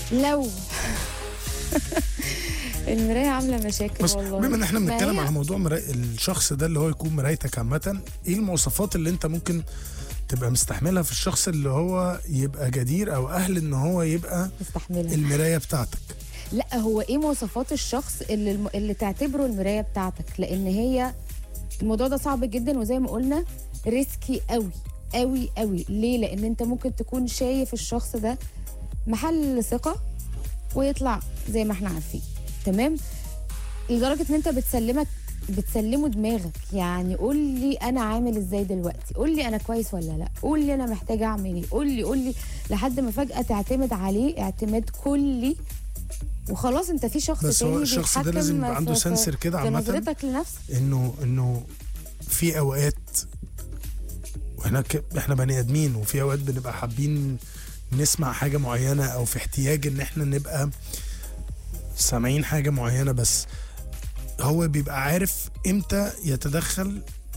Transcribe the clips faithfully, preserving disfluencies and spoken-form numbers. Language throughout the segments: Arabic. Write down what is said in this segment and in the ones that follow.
لو المرايه عامله مشاكل بس والله. بما ان احنا ما بنتكلم هي- على موضوع مراية الشخص ده اللي هو يكون مرايتك عامه، ايه المواصفات اللي انت ممكن تبقى مستحملها في الشخص اللي هو يبقى جدير او اهل ان هو يبقى تستحملها؟ المرايه بتاعتك؟ لا، هو ايه مواصفات الشخص اللي الم... اللي تعتبره المرايه بتاعتك؟ لان هي الموضوع ده صعب جدا، وزي ما قلنا ريسكي قوي قوي قوي. ليه؟ لان انت ممكن تكون شايف الشخص ده محل ثقه ويطلع زي ما احنا عارفين، تمام، لدرجه ان انت بتسلمك بتسلمه دماغك. يعني قول لي انا عامل ازاي دلوقتي، قول لي انا كويس ولا لا، قول لي انا محتاجه اعمل ايه، قول لي قول لي لحد ما فجاه تعتمد عليه اعتماد كلي، وخلاص انت في شخص بس هو تاني الشخص ده بيتحكم لازم يبقى عنده في- في- سنسر كده في عامة. نظرتك لنفسك. انه انه في اوقات واحنا ك... احنا بني ادمين، وفي اوقات بنبقى حابين نسمع حاجه معينه او في احتياج ان احنا نبقى سامعين حاجه معينه، بس هو بيبقى عارف امتى يتدخل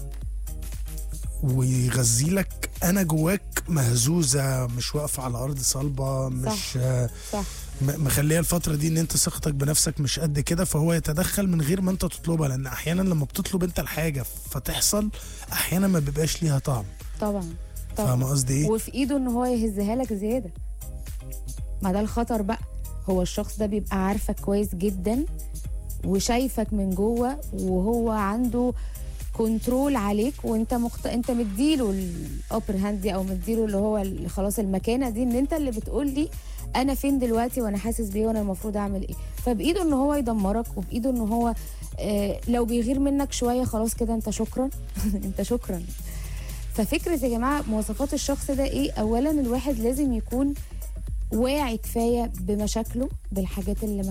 ويغذي لك. انا جواك مهزوزه، مش واقفه على ارض صلبه، مش آه، صح. م- مخليه الفتره دي ان انت ثقتك بنفسك مش قد كده، فهو يتدخل من غير ما انت تطلبها، لان احيانا لما بتطلب انت الحاجه فتحصل احيانا ما بيبقاش ليها طعم. طبعا طبعا. فاهمه قصدي ايه؟ وفي ايده ان هو يهزها لك زياده، ما ده الخطر بقى. هو الشخص ده بيبقى عارفك كويس جدا وشايفك من جوه، وهو عنده كنترول عليك، وانت مخت... انت مديله الابر هاند دي، او مديله اللي هو ال- خلاص المكانه دي، ان انت اللي بتقول لي انا فين دلوقتي وانا حاسس بيه وانا المفروض اعمل ايه. فبايده ان هو يدمرك، وبايده ان هو آه لو بيغير منك شويه خلاص كده انت شكرا. انت شكرا. ففكره يا جماعه مواصفات الشخص ده ايه؟ اولا الواحد لازم يكون واعي كفايه بمشاكله، بالحاجات اللي